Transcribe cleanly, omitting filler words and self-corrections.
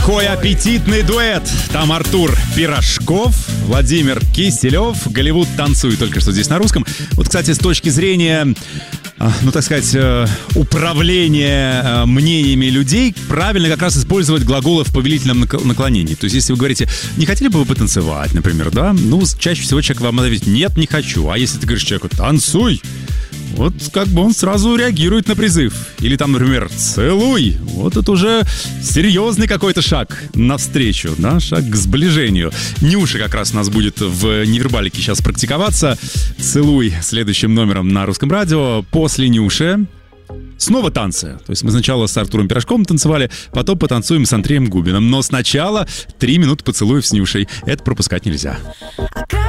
Какой аппетитный дуэт! Там Артур Пирожков, Владимир Киселев. Голливуд танцует только что здесь на русском. Вот, кстати, с точки зрения, ну, так сказать, управления мнениями людей, правильно как раз использовать глаголы в повелительном наклонении. То есть, если вы говорите, не хотели бы вы потанцевать, например, да? Ну, чаще всего человек вам ответит, нет, не хочу. А если ты говоришь человеку, танцуй, вот как бы он сразу реагирует на призыв. Или там, например, целуй. Вот это уже серьезный какой-то шаг навстречу, да, шаг к сближению. Нюша как раз у нас будет в невербалике сейчас практиковаться. Целуй следующим номером на русском радио. После Нюши снова танцы. То есть мы сначала с Артуром Пирожковым танцевали, потом потанцуем с Андреем Губиным. Но сначала 3 минуты поцелуев с Нюшей. Это пропускать нельзя.